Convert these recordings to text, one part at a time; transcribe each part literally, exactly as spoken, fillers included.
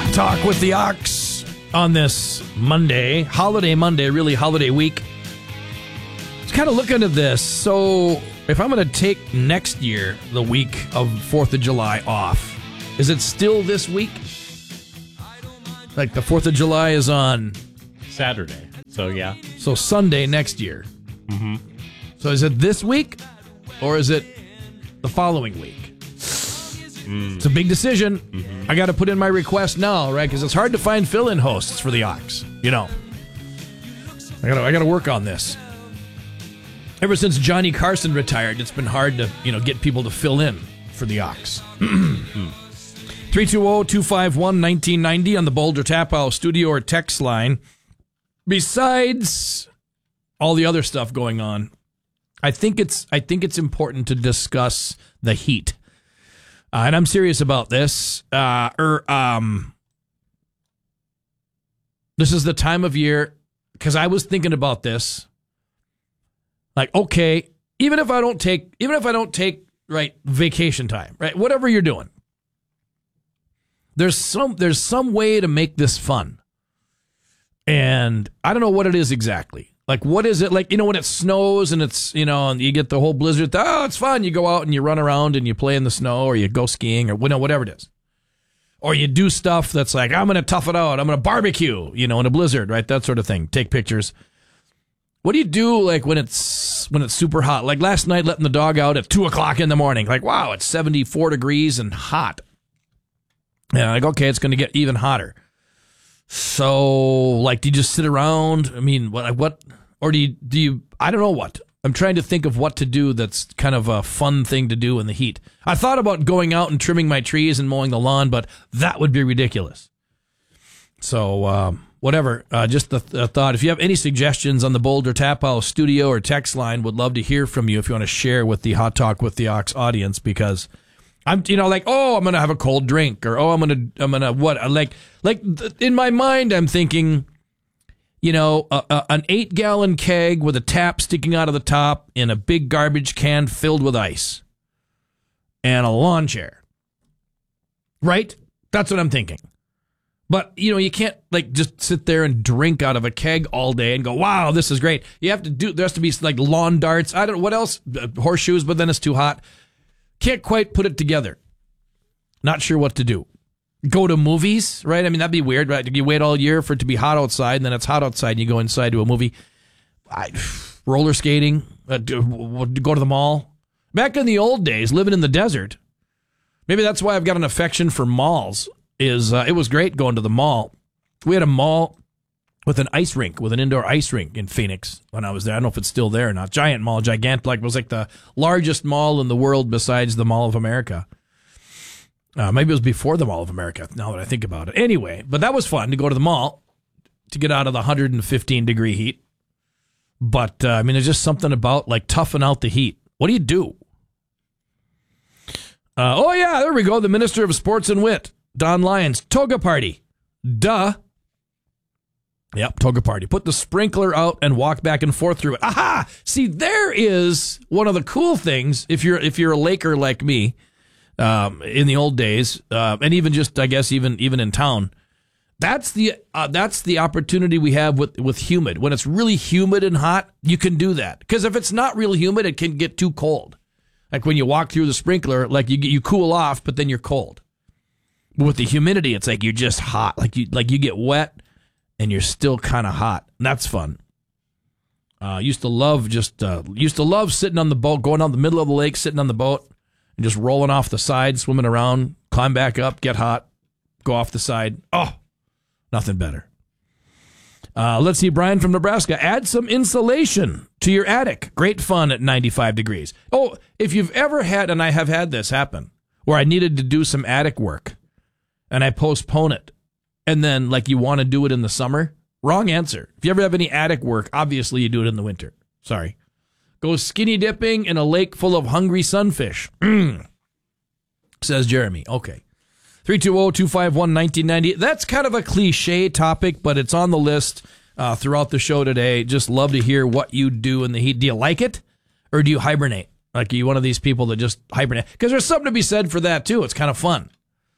Hot Talk with the Ox on this Monday, holiday Monday, really holiday week. Just kind of looking at this. So if I'm going to take next year, the week of fourth of July off, is it still this week? Like the fourth of July is on Saturday. So, yeah. So Sunday next year. Mm-hmm. So is it this week or is it the following week? Mm. It's a big decision. Mm-hmm. I got to put in my request now, right? Because it's hard to find fill-in hosts for the Ox. You know, I got to I got to work on this. Ever since Johnny Carson retired, it's been hard to you know get people to fill in for the Ox. three two zero, two five one, one nine nine zero on the Boulder Tap House studio or text line. Besides all the other stuff going on, I think it's I think it's important to discuss the heat. Uh, and I'm serious about this. Uh, er, um, this is the time of year, because I was thinking about this. Like, okay, even if I don't take, even if I don't take, right, vacation time, right, whatever you're doing, there's some, there's some way to make this fun. And I don't know what it is exactly. Like, what is it? Like, you know, when it snows and it's, you know, and you get the whole blizzard, oh, it's fun. You go out and you run around and you play in the snow or you go skiing or whatever it is. Or you do stuff that's like, I'm going to tough it out. I'm going to barbecue, you know, in a blizzard, right? That sort of thing. Take pictures. What do you do, like, when it's when it's super hot? Like last night, letting the dog out at two o'clock in the morning. Like, wow, it's seventy-four degrees and hot. Yeah, like, okay, it's going to get even hotter. So, like, do you just sit around? I mean, what, what, or do you, do you, I don't know what. I'm trying to think of what to do that's kind of a fun thing to do in the heat. I thought about going out and trimming my trees and mowing the lawn, but that would be ridiculous. So, um, whatever, uh, just the, the thought. If you have any suggestions on the Boulder Tap House studio or text line, would love to hear from you if you want to share with the Hot Talk with the Ox audience, because I'm, you know, like, oh, I'm going to have a cold drink, or, oh, I'm going to, I'm going to, what, like, like, in my mind, I'm thinking, you know, a, a, an eight gallon keg with a tap sticking out of the top in a big garbage can filled with ice and a lawn chair. Right? That's what I'm thinking. But, you know, you can't, like, just sit there and drink out of a keg all day and go, wow, this is great. You have to do, there has to be, like, lawn darts. I don't know, what else? Uh, horseshoes, but then it's too hot. Can't quite put it together. Not sure what to do. Go to movies, right? I mean, that'd be weird, right? You wait all year for it to be hot outside, and then it's hot outside, and you go inside to a movie. I, roller skating, uh, go to the mall. Back in the old days, living in the desert, maybe that's why I've got an affection for malls, is uh, it was great going to the mall. We had a mall with an ice rink, with an indoor ice rink in Phoenix when I was there. I don't know if it's still there or not. Giant mall, gigantic, like, it was like the largest mall in the world besides the Mall of America. Uh, maybe it was before the Mall of America, now that I think about it. Anyway, but that was fun to go to the mall to get out of the one hundred fifteen degree heat. But, uh, I mean, there's just something about, like, toughing out the heat. What do you do? Uh, oh, yeah, there we go. The Minister of Sports and Wit, Don Lyons. Toga party. Duh. Yep, toga party. Put the sprinkler out and walk back and forth through it. Aha! See, there is one of the cool things, if you're if you're a Laker like me, Um, in the old days, uh, and even just, I guess, even even in town, that's the uh, that's the opportunity we have with, with humid. When it's really humid and hot, you can do that. Because if it's not real humid, it can get too cold. Like when you walk through the sprinkler, like you you cool off, but then you're cold. But with the humidity, it's like you're just hot. Like you like you get wet, and you're still kind of hot. And that's fun. Uh, used to love just uh, used to love sitting on the boat, going down the middle of the lake, sitting on the boat. And just rolling off the side, swimming around, climb back up, get hot, go off the side. Oh, nothing better. Uh, let's see, Brian from Nebraska. Add some insulation to your attic. Great fun at ninety-five degrees. Oh, if you've ever had, and I have had this happen, where I needed to do some attic work, and I postpone it, and then, like, you want to do it in the summer, wrong answer. If you ever have any attic work, obviously you do it in the winter. Sorry. Go skinny dipping in a lake full of hungry sunfish. Mm, says Jeremy. Okay. three two zero, two five one, one nine nine zero. That's kind of a cliche topic, but it's on the list uh, throughout the show today. Just love to hear what you do in the heat. Do you like it, or do you hibernate? Like, are you one of these people that just hibernate? Because there's something to be said for that, too. It's kind of fun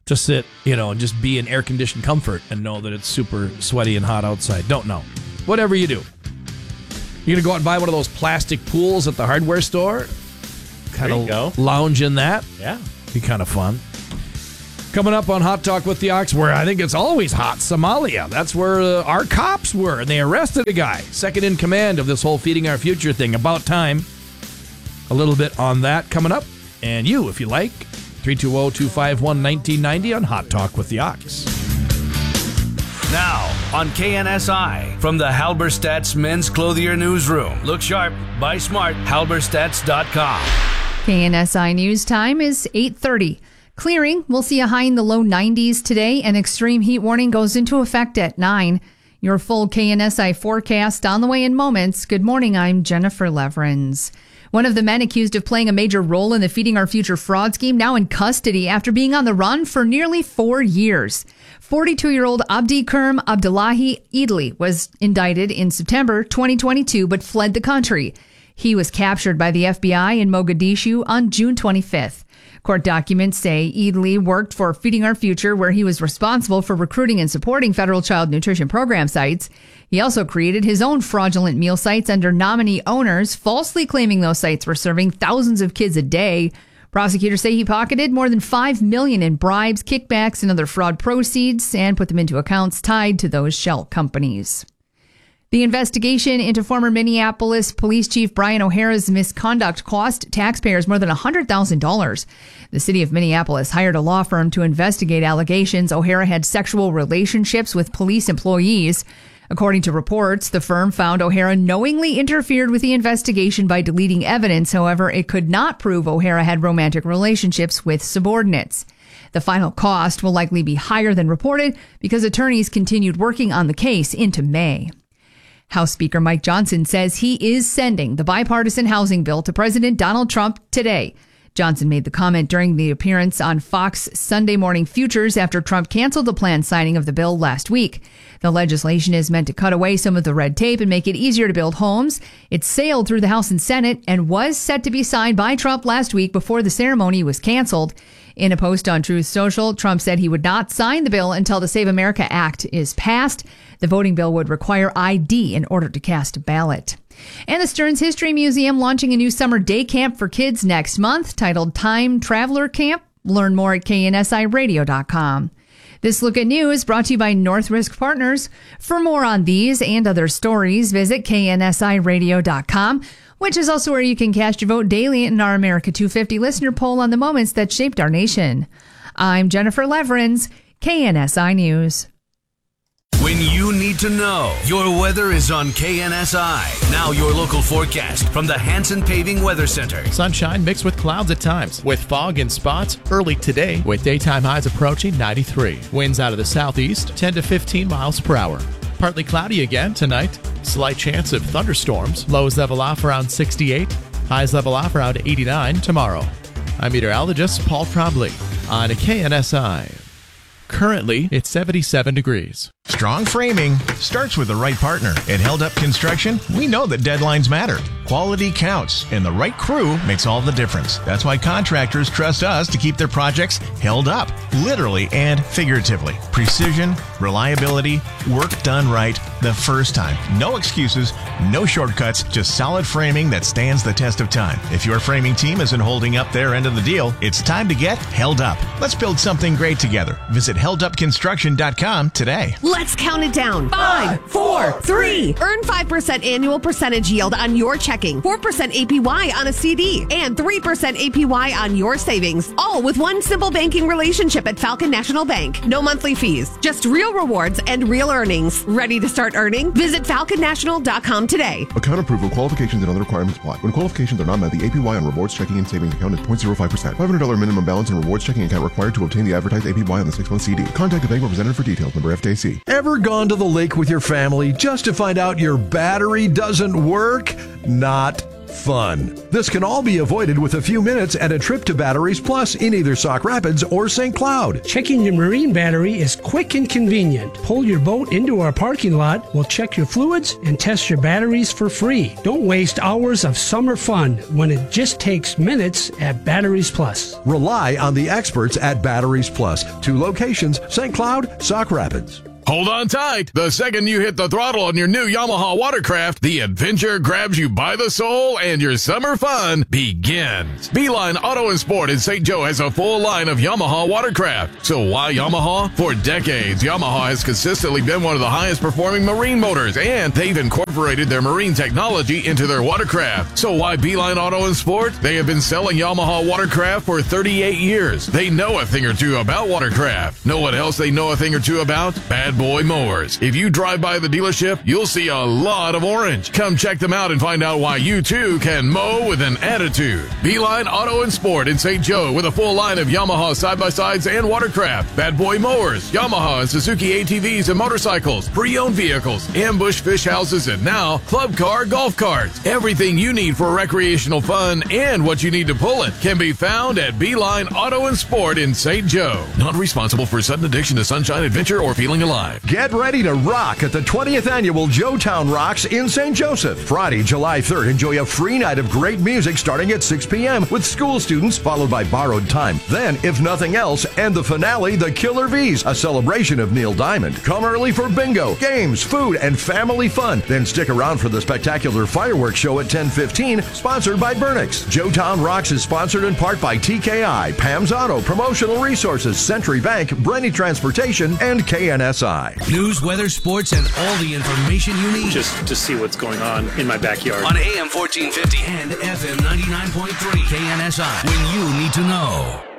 to sit, you know, and just be in air-conditioned comfort and know that it's super sweaty and hot outside. Don't know. Whatever you do. You're going to go out and buy one of those plastic pools at the hardware store? Kind of lounge in that? Yeah. Be kind of fun. Coming up on Hot Talk with the Ox, where I think it's always hot, Somalia. That's where uh, our cops were, and they arrested a guy, second in command of this whole Feeding Our Future thing. About time. A little bit on that coming up. And you, if you like, three two zero, two five one, one nine nine zero on Hot Talk with the Ox. Now, on K N S I, from the Halberstadt's Men's Clothier Newsroom. Look sharp, buy smart, halberstadts dot com. K N S I News time is eight thirty. Clearing, we'll see a high in the low nineties today. An extreme heat warning goes into effect at nine. Your full K N S I forecast on the way in moments. Good morning, I'm Jennifer Leverins. One of the men accused of playing a major role in the Feeding Our Future fraud scheme now in custody after being on the run for nearly four years. forty-two-year-old Abdi Kerm Abdullahi Idli was indicted in September twenty twenty-two but fled the country. He was captured by the F B I in Mogadishu on June twenty-fifth. Court documents say Idli worked for Feeding Our Future, where he was responsible for recruiting and supporting federal child nutrition program sites. He also created his own fraudulent meal sites under nominee owners, falsely claiming those sites were serving thousands of kids a day. Prosecutors say he pocketed more than five million dollars in bribes, kickbacks, and other fraud proceeds and put them into accounts tied to those shell companies. The investigation into former Minneapolis Police Chief Brian O'Hara's misconduct cost taxpayers more than one hundred thousand dollars. The city of Minneapolis hired a law firm to investigate allegations O'Hara had sexual relationships with police employees. According to reports, the firm found O'Hara knowingly interfered with the investigation by deleting evidence. However, it could not prove O'Hara had romantic relationships with subordinates. The final cost will likely be higher than reported because attorneys continued working on the case into May. House Speaker Mike Johnson says he is sending the bipartisan housing bill to President Donald Trump today. Johnson made the comment during the appearance on Fox Sunday Morning Futures after Trump canceled the planned signing of the bill last week. The legislation is meant to cut away some of the red tape and make it easier to build homes. It sailed through the House and Senate and was set to be signed by Trump last week before the ceremony was canceled. In a post on Truth Social, Trump said he would not sign the bill until the Save America Act is passed. The voting bill would require I D in order to cast a ballot. And the Stearns History Museum launching a new summer day camp for kids next month titled Time Traveler Camp. Learn more at K N S I radio dot com. This Look at News is brought to you by North Risk Partners. For more on these and other stories, visit K N S I radio dot com, which is also where you can cast your vote daily in our America two fifty listener poll on the moments that shaped our nation. I'm Jennifer Leverins, K N S I News. When you need to know, your weather is on K N S I. Now your local forecast from the Hanson Paving Weather Center. Sunshine mixed with clouds at times, with fog in spots early today, with daytime highs approaching ninety-three. Winds out of the southeast, ten to fifteen miles per hour. Partly cloudy again tonight. Slight chance of thunderstorms. Lows level off around sixty-eight. Highs level off around eighty-nine tomorrow. I'm meteorologist Paul Trombley on K N S I. Currently, it's seventy-seven degrees. Strong framing starts with the right partner. At Held Up Construction, we know that deadlines matter. Quality counts, and the right crew makes all the difference. That's why contractors trust us to keep their projects held up, literally and figuratively. Precision, reliability, work done right the first time. No excuses, no shortcuts, just solid framing that stands the test of time. If your framing team isn't holding up their end of the deal, it's time to get held up. Let's build something great together. Visit held up construction dot com today. Let's count it down. Five, four, three. Earn five percent annual percentage yield on your checking, four percent A P Y on a C D, and three percent A P Y on your savings. All with one simple banking relationship at Falcon National Bank. No monthly fees, just real rewards and real earnings. Ready to start earning? Visit falcon national dot com today. Account approval, qualifications, and other requirements apply. When qualifications are not met, the A P Y on rewards checking and savings account is zero point zero five percent. five hundred dollars minimum balance and rewards checking account required to obtain the advertised A P Y on the six-month C D. Contact the bank representative for details. Number F D I C. Ever gone to the lake with your family just to find out your battery doesn't work? Not fun. This can all be avoided with a few minutes and a trip to Batteries Plus in either Sauk Rapids or Saint Cloud. Checking your marine battery is quick and convenient. Pull your boat into our parking lot, we'll check your fluids and test your batteries for free. Don't waste hours of summer fun when it just takes minutes at Batteries Plus. Rely on the experts at Batteries Plus. Two locations, Saint Cloud, Sauk Rapids. Hold on tight. The second you hit the throttle on your new Yamaha watercraft, the adventure grabs you by the soul and your summer fun begins. Beeline Auto and Sport in Saint Joe has a full line of Yamaha watercraft. So why Yamaha? For decades, Yamaha has consistently been one of the highest performing marine motors, and they've incorporated their marine technology into their watercraft. So why Beeline Auto and Sport? They have been selling Yamaha watercraft for thirty-eight years. They know a thing or two about watercraft. Know what else they know a thing or two about? Bad Boy Mowers. If you drive by the dealership, you'll see a lot of orange. Come check them out and find out why you too can mow with an attitude. Beeline Auto and Sport in Saint Joe with a full line of Yamaha side-by-sides and watercraft, Bad Boy Mowers, Yamaha and Suzuki A T Vs and motorcycles, pre-owned vehicles, ambush fish houses, and now club car golf carts. Everything you need for recreational fun and what you need to pull it can be found at Beeline Auto and Sport in Saint Joe. Not responsible for sudden addiction to sunshine, adventure, or feeling alive. Get ready to rock at the twentieth Annual Joetown Rocks in Saint Joseph. Friday, July third, enjoy a free night of great music starting at six p.m. with school students, followed by Borrowed Time. Then, if nothing else, and the finale, the Killer V's, a celebration of Neil Diamond. Come early for bingo, games, food, and family fun. Then stick around for the spectacular fireworks show at ten fifteen, sponsored by Burnix. Joetown Rocks is sponsored in part by T K I, Pam's Auto, Promotional Resources, Century Bank, Brenny Transportation, and K N S I. News, weather, sports, and all the information you need. Just to see what's going on in my backyard. On A M fourteen fifty and F M ninety-nine point three K N S I. When you need to know.